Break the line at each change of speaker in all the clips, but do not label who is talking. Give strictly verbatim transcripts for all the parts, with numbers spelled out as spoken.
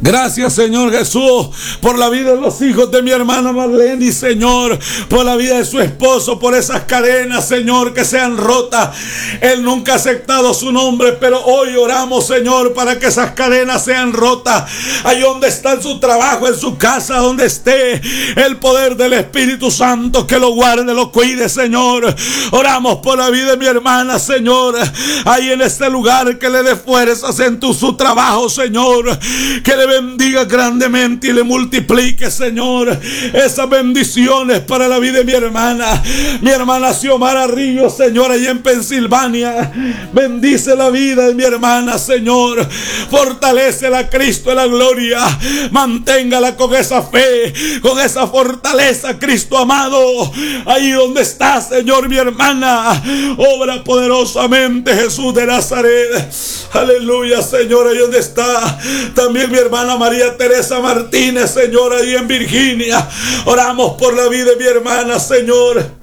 Gracias, Señor Jesús, por la vida de los hijos de mi hermana Marlene, Señor, por la vida de su esposo, por esas cadenas, Señor, que sean rotas. Él nunca ha aceptado su nombre, pero hoy oramos, Señor, para que esas cadenas sean rotas. Ahí donde está en su trabajo, en su casa, donde esté, el poder del Espíritu Santo que lo guarde, lo cuide, Señor. Oramos por la vida de mi hermana, Señor, ahí en este lugar, que le dé fuerzas en tu, su trabajo, Señor, que le bendiga grandemente y le multiplique, Señor, esas bendiciones para la vida de mi hermana, mi hermana Xiomara Ríos, Señor, allá en Pensilvania. Bendice la vida de mi hermana, Señor, fortalécela a Cristo en la gloria, manténgala con esa fe, con esa fortaleza, Cristo amado, ahí donde está, Señor, mi hermana, obra poderosamente, Jesús de Nazaret. Aleluya, Señor, ahí donde está también mi hermana María Teresa Martínez, Señor, ahí en Virginia. Oramos por la vida de mi hermana, Señor,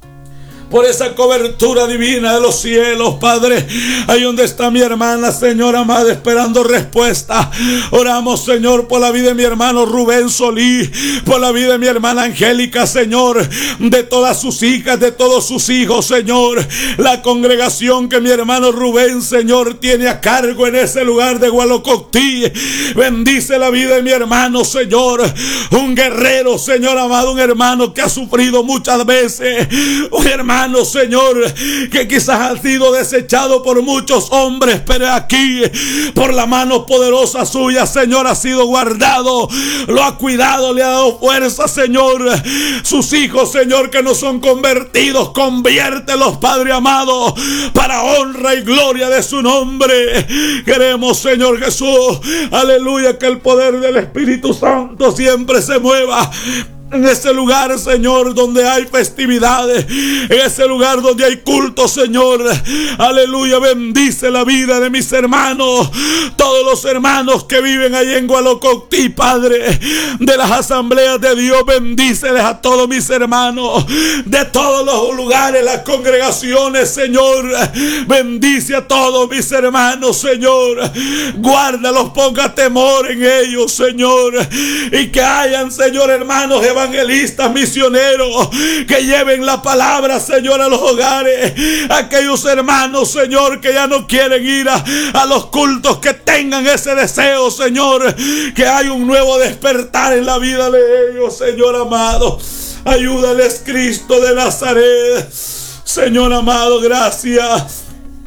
por esa cobertura divina de los cielos, Padre. Ahí donde está mi hermana, Señor amada, esperando respuesta. Oramos, Señor, por la vida de mi hermano Rubén Solí, por la vida de mi hermana Angélica, Señor, de todas sus hijas, de todos sus hijos, Señor. La congregación que mi hermano Rubén, Señor, tiene a cargo en ese lugar de Gualococtí. Bendice la vida de mi hermano, Señor. Un guerrero, Señor amado, un hermano que ha sufrido muchas veces. Un hermano, Señor, que quizás ha sido desechado por muchos hombres, pero aquí, por la mano poderosa suya, Señor, ha sido guardado, lo ha cuidado, le ha dado fuerza, Señor. Sus hijos, Señor, que no son convertidos, conviértelos, Padre amado, para honra y gloria de su nombre. Queremos, Señor Jesús, aleluya, que el poder del Espíritu Santo siempre se mueva en ese lugar, Señor, donde hay festividades, en ese lugar donde hay culto, Señor. Aleluya, bendice la vida de mis hermanos, todos los hermanos que viven allí en Gualococtí, Padre, de las asambleas de Dios. Bendíceles a todos mis hermanos, de todos los lugares, las congregaciones, Señor. Bendice a todos mis hermanos, Señor. Guárdalos, ponga temor en ellos, Señor, y que hayan, Señor, hermanos evangelistas, misioneros, que lleven la palabra, Señor, a los hogares. Aquellos hermanos, Señor, que ya no quieren ir a, a los cultos, que tengan ese deseo, Señor, que hay un nuevo despertar en la vida de ellos, Señor amado. Ayúdales, Cristo de Nazaret. Señor amado, gracias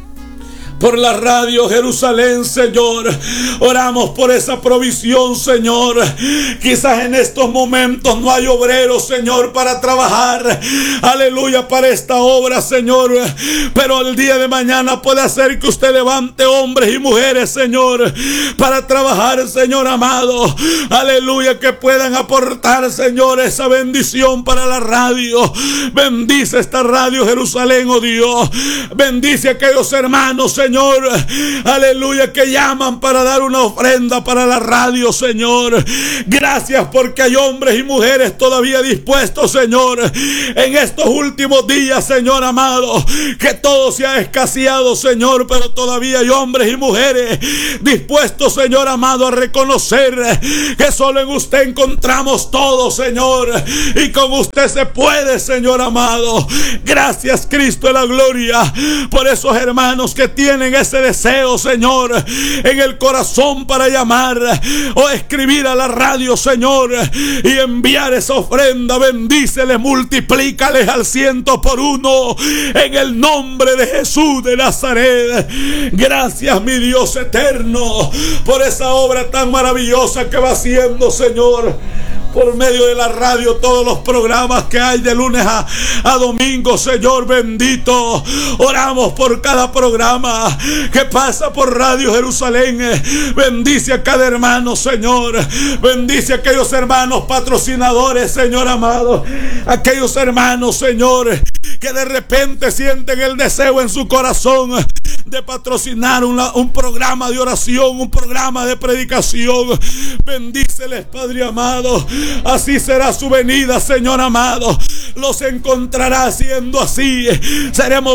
por la radio Jerusalén, Señor. Oramos por esa provisión, Señor. Quizás en estos momentos no hay obreros, Señor, para trabajar, aleluya, para esta obra, Señor, pero el día de mañana puede hacer que usted levante hombres y mujeres, Señor, para trabajar, Señor amado, aleluya, que puedan aportar, Señor, esa bendición para la radio. Bendice esta radio Jerusalén, oh Dios. Bendice a aquellos hermanos, Señor, Señor, aleluya, que llaman para dar una ofrenda para la radio, Señor. Gracias porque hay hombres y mujeres todavía dispuestos, Señor, en estos últimos días, Señor amado, que todo se ha escaseado, Señor, pero todavía hay hombres y mujeres dispuestos, Señor amado, a reconocer que solo en usted encontramos todo, Señor, y con usted se puede, Señor amado. Gracias, Cristo de la gloria, por esos hermanos que tienen ese deseo, Señor, en el corazón para llamar o escribir a la radio, Señor, y enviar esa ofrenda. Bendíceles, multiplícales al ciento por uno, en el nombre de Jesús de Nazaret. Gracias, mi Dios eterno, por esa obra tan maravillosa que va haciendo, Señor, por medio de la radio, todos los programas que hay de lunes a, a domingo, Señor bendito. Oramos por cada programa que pasa por Radio Jerusalén. Bendice a cada hermano, Señor. Bendice a aquellos hermanos patrocinadores, Señor amado. Aquellos hermanos, Señor, que de repente sienten el deseo en su corazón de patrocinar una, un programa de oración, un programa de predicación. Bendíceles, Padre amado. Así será su venida, Señor amado. Los encontrará haciendo así. Seremos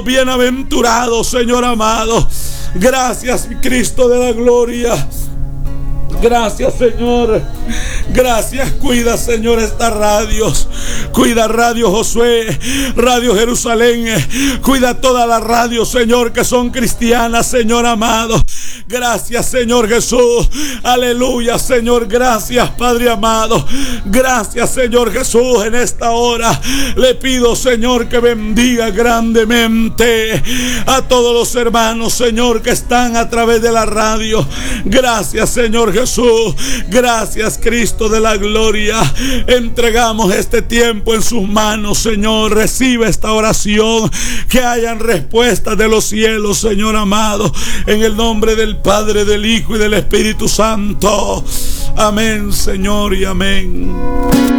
bienaventurados, Señor amado. Gracias, Cristo de la gloria. Gracias, Señor. Gracias. Cuida, Señor, estas radios. Cuida Radio Josué, Radio Jerusalén. Cuida todas las radios, Señor, que son cristianas, Señor amado. Gracias, Señor Jesús. Aleluya, Señor. Gracias, Padre amado. Gracias, Señor Jesús. En esta hora le pido, Señor, que bendiga grandemente a todos los hermanos, Señor, que están a través de la radio. Gracias, Señor Jesús. Gracias, Cristo de la gloria. Entregamos este tiempo en sus manos, Señor. Recibe esta oración. Que hayan respuestas de los cielos, Señor amado. En el nombre del Padre, del Hijo y del Espíritu Santo. Amén, Señor, y amén.